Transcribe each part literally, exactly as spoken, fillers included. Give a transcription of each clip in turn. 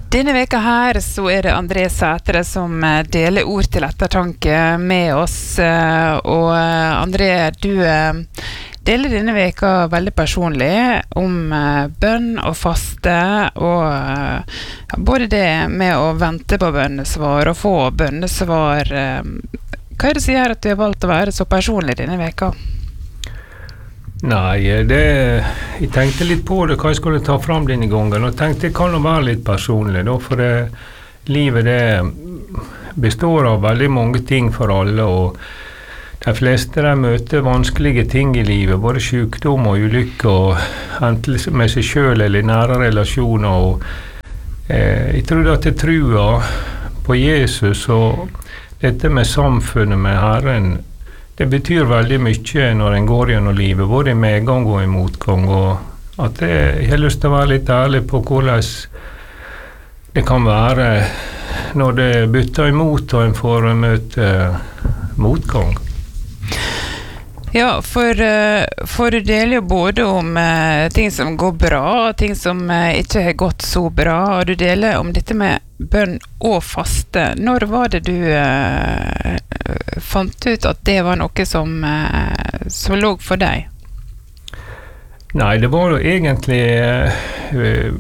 Denne veka her så er det André Sætre som deler ord til ettertanke med oss, og André, du deler denne veka veldig personlig om bønn og faste, og både det med å vente på bønnesvar og få bønnesvar. Hva er det som gjør at du har valgt å være så personlig denne veka? Nei, det, jeg tenkte litt på det, hva jeg skulle ta fram denne gangen, og tenkte det kan jo være litt personlig, da, for det, livet det består av veldig mange ting for alle, og de fleste de møter vanskelige ting i livet, både sykdom og ulykke, og enten med seg selv eller i nære relasjoner, og eh, jeg tror at jeg tror på Jesus, og dette med samfunnet med Herren, det betyr veldig mye når en går gjennom livet, både i medgang og i motgang, og at jeg, jeg har lyst til å være litt ærlig på hvordan det kan være når det bytter imot og en får møte motgang. Ja, for, for du deler jo både om uh, ting som går bra, og ting som uh, ikke har gått så bra, og du deler om dette med bønn og faste. Når var det du uh, fant ut at det var noe som, uh, som lå for deg? Nei, det var jo egentlig uh,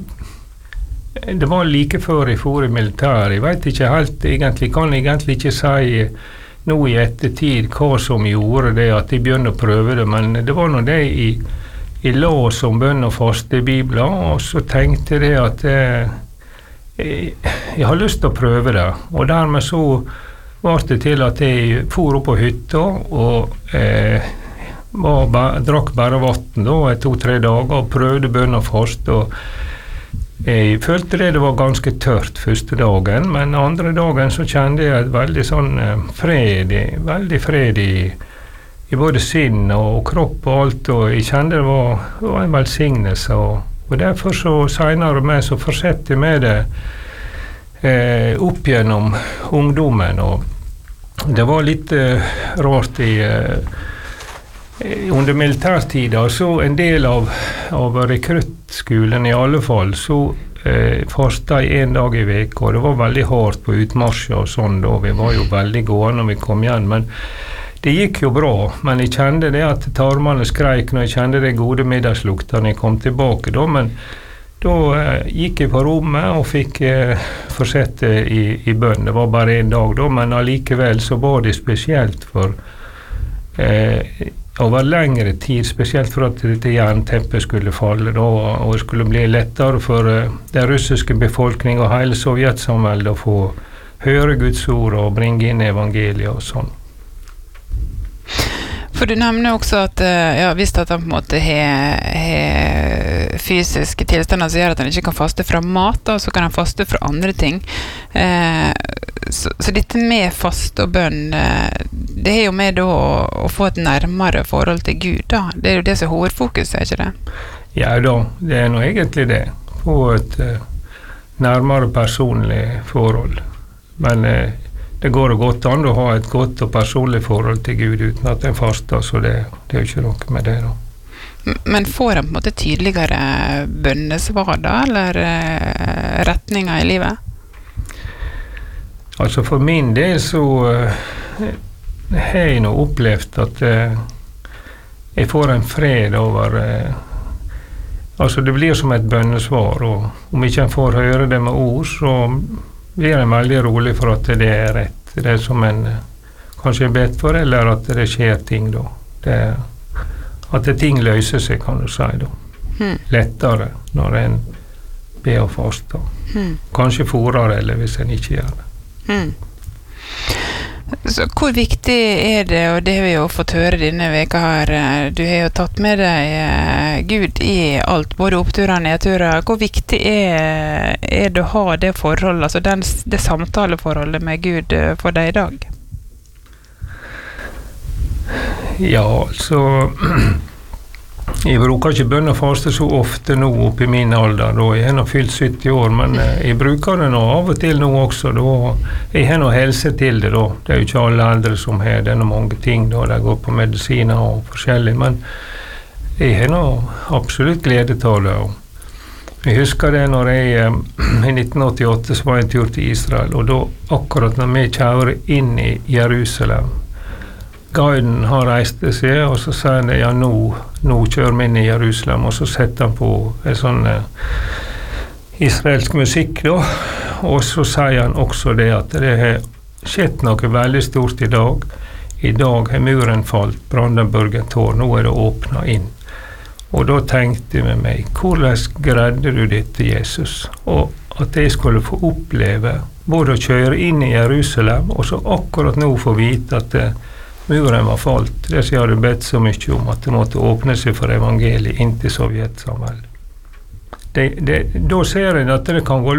det var like før jeg for i militær. Jeg vet ikke helt, egentlig kan jeg egentlig ikke si nå i ettertid hva som gjorde det at jeg begynte å prøve det, men det var nå det jeg, jeg la som bønn og faste i Bibelen, og så tenkte jeg det at jeg, jeg, jeg har lyst til å prøve det, og dermed så var det til at jeg for opp på hytta og eh, var ba, drakk bare vatten da, to-tre dager, og prøvde bønn og faste, og jeg følte det det var ganske tørt første dagen, men andre dagen så kjente jeg et veldig sånn fred, veldig fred i, i både sinn og kropp og alt, og jeg kjente det var, det var en velsignelse, og, og derfor så senere med så fortsatte jeg med det eh, opp gjennom ungdommen, og det var litt eh, rart i eh, under militærtida, så en del av, av rekruttskolen i alle fall, så eh, fastet jeg en dag i veka, og det var veldig hardt på utmarsjer og sånn da, vi var jo veldig gode når vi kom igjen, men det gikk jo bra, men jeg kjente det at tarmene skreik når jeg kjente det gode middagslukta når jeg kom tilbake da, men da eh, gikk jeg på rommet og fikk eh, fortsette i, i bønn, det var bare en dag da, men allikevel så var det spesielt for eh, over lengre tid, spesielt for at dette jernteppet skulle falle da, og det skulle bli lettere for uh, den russiske befolkningen og hele Sovjetsamveldet å få høre Guds ord og bringe inn evangeliet og sånn. For du nevner også at uh, ja, hvis at han på en måte har fysiske tilstander som gjør at han ikke kan faste fra mat, da, så kan han faste fra andre ting. Uh, så, så dette med faste og bønn, uh, det er jo med da å, å få et nærmere forhold til Gud, da. Det er jo det som er hovedfokus, er ikke det? Ja da, det er nå egentlig det. Få et uh, nærmere personlig forhold. Men uh, det går godt an å ha et godt og personlig forhold til Gud uten at en faster, så det, det er jo ikke noe med det da. Men får han på en måte tydeligere bønnesvar da, eller uh, retninger i livet? Altså for min del så uh, har jeg nå opplevd at uh, jeg får en fred over uh, altså det blir som et bønnesvar, og om ikke en får høre det med ord, så blir en veldig rolig for at det er rett, det er som en uh, kanskje er bedt for, eller at det skjer ting da, det, at det ting løser seg, kan du si da, hmm. lettere når en ber og faster, hmm. kanskje forere eller hvis en ikke gjør det. Hmm. Så hvor viktig er det, og det har vi jo fått høre denne veka her, du har jo tatt med deg Gud i alt, både oppturer og nedturer, hvor viktig er, er det å ha det forholdet, altså den, det samtaleforholdet med Gud for deg i dag? Ja, altså jeg bruker ikke bønn og faste så ofte nå oppe i min alder, da jeg har nå fylt sytti år, men jeg bruker det nå av og til nå også, da jeg har nå helse til det da, det er jo ikke alle eldre som har det, noe mange ting da, de går på medisiner og forskjellig, men jeg har nå absolutt glede til det, Jeg husker det når jeg i nitten åttiåtte så var jeg en tur til Israel, og da akkurat når vi kjører inn i Jerusalem, guiden har reist seg, og så sier han ja, nå, nå kjører vi inn i Jerusalem, og så setter han på en sånn eh, israelsk musikk da, og så sier han også det at det har skjedd noe veldig stort i dag. I dag har muren falt, Brandenburgen tår, nå er det åpnet inn. Og da tenkte jeg med meg, hvordan greide du dette, Jesus? Og at jeg skulle få oppleve både å kjøre inn i Jerusalem, og så akkurat nå få vite at eh, muren var falt. Det som jeg hadde bedt så mye om, at det måtte åpne seg for evangeliet inn til Sovjetsamveldet. Det, det, da ser jeg at det kan gå